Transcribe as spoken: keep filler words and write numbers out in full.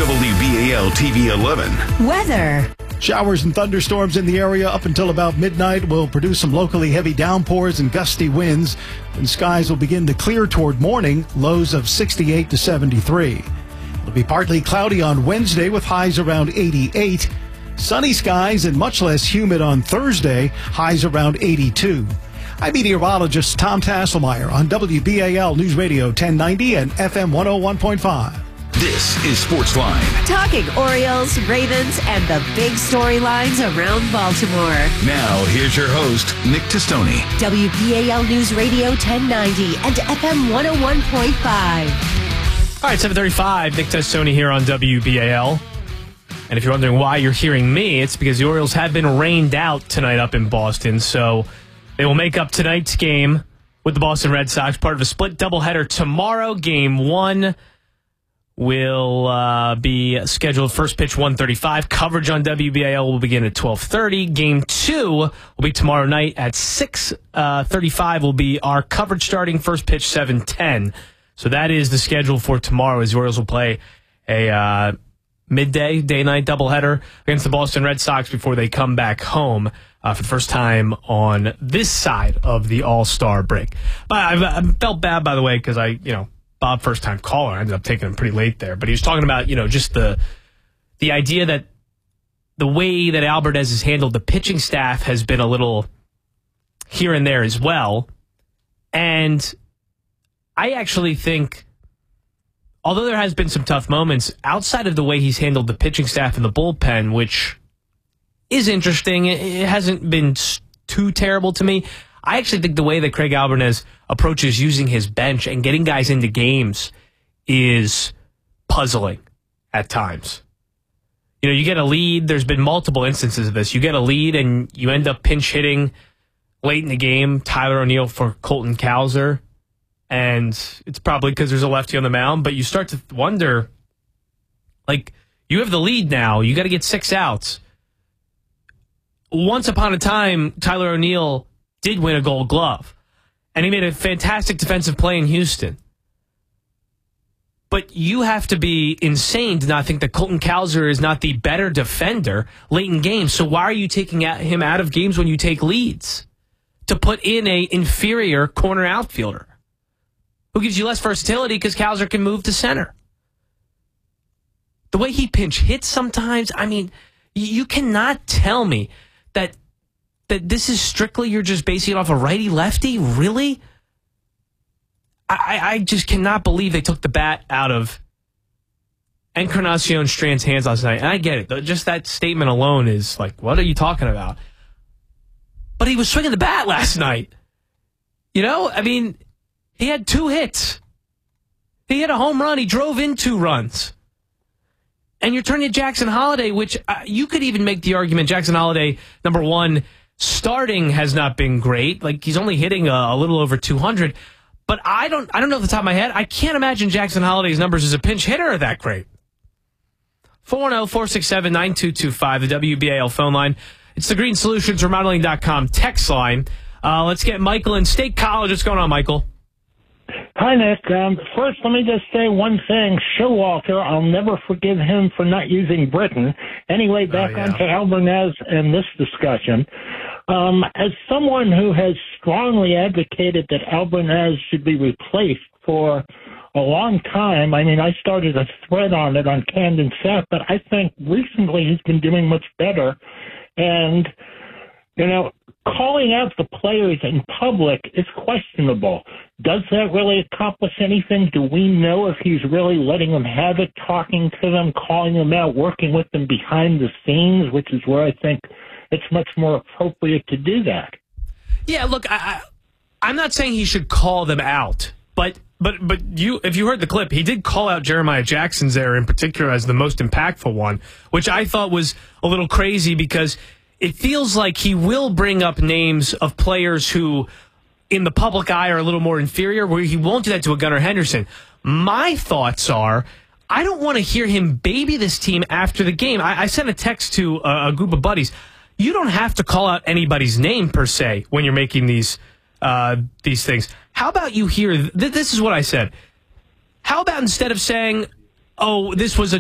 W B A L T V eleven. Weather. Showers and thunderstorms in the area up until about midnight will produce some locally heavy downpours and gusty winds. And skies will begin to clear toward morning, lows of sixty-eight to seventy-three. It'll be partly cloudy on Wednesday with highs around eighty-eight. Sunny skies and much less humid on Thursday, highs around eighty-two. I'm meteorologist Tom Tasselmeyer on W B A L News Radio ten ninety and F M one oh one point five. This is Sportsline. Talking Orioles, Ravens, and the big storylines around Baltimore. Now, here's your host, Nick Testoni. W B A L News Radio ten ninety and F M one oh one point five. All right, seven thirty-five, Nick Testoni here on W B A L. And if you're wondering why you're hearing me, it's because the Orioles have been rained out tonight up in Boston. So they will make up tonight's game with the Boston Red Sox, part of a split doubleheader tomorrow. Game one will uh, be scheduled first pitch one thirty-five. Coverage on W B A L will begin at twelve thirty. Game two will be tomorrow night at six thirty-five will be our coverage starting first pitch seven ten. So that is the schedule for tomorrow as the Orioles will play a uh, midday, day-night doubleheader against the Boston Red Sox before they come back home uh, for the first time on this side of the All-Star break. But I've, I felt bad, by the way, because I, you know, Bob, first-time caller, I ended up taking him pretty late there. But he was talking about, you know, just the the idea that the way that Alvarez has handled the pitching staff has been a little here and there as well. And I actually think, although there has been some tough moments, outside of the way he's handled the pitching staff and the bullpen, which is interesting, it hasn't been too terrible to me. I actually think the way that Craig Alvarez approaches using his bench and getting guys into games is puzzling at times. You know, you get a lead. There's been multiple instances of this. You get a lead and you end up pinch hitting late in the game, Tyler O'Neill for Colton Cowser. And it's probably because there's a lefty on the mound, but you start to wonder, like, you have the lead now. You got to get six outs. Once upon a time, Tyler O'Neill did win a Gold Glove, and he made a fantastic defensive play in Houston. But you have to be insane to not think that Colton Cowser is not the better defender late in games. So why are you taking him out of games when you take leads? To put in a inferior corner outfielder who gives you less versatility because Cowser can move to center. The way he pinch hits sometimes, I mean, you cannot tell me that that this is strictly you're just basing it off a righty-lefty? Really? I, I just cannot believe they took the bat out of Encarnacion Strand's hands last night. And I get it. Just that statement alone is like, what are you talking about? But he was swinging the bat last night. You know? I mean, he had two hits. He hit a home run. He drove in two runs. And you're turning to Jackson Holliday, which uh, you could even make the argument Jackson Holliday, number one, starting has not been great. Like, he's only hitting a, a little over two hundred. But I don't I don't know off the top of my head. I can't imagine Jackson Holliday's numbers as a pinch hitter are that great. four one zero, four six seven, nine two two five, the W B A L phone line. It's the Green Solutions Remodeling dot com text line. Uh, let's get Michael in State College. What's going on, Michael? Hi, Nick. Um, first, let me just say one thing. Showalter, I'll never forgive him for not using Britain. Anyway, back oh, yeah. on to Alvarez and this discussion. Um, as someone who has strongly advocated that Alvarez should be replaced for a long time, I mean, I started a thread on it on Camden South, but I think recently he's been doing much better. And, you know, calling out the players in public is questionable. Does that really accomplish anything? Do we know if he's really letting them have it, talking to them, calling them out, working with them behind the scenes, which is where I think it's much more appropriate to do that? Yeah, look, I, I, I'm not saying he should call them out, but but but you, if you heard the clip, he did call out Jeremiah Jackson's error in particular as the most impactful one, which I thought was a little crazy because it feels like he will bring up names of players who, in the public eye, are a little more inferior, where he won't do that to a Gunnar Henderson. My thoughts are, I don't want to hear him baby this team after the game. I, I sent a text to a, a group of buddies. You don't have to call out anybody's name, per se, when you're making these uh, these things. How about you hear, th- this is what I said. How about instead of saying, oh, this was a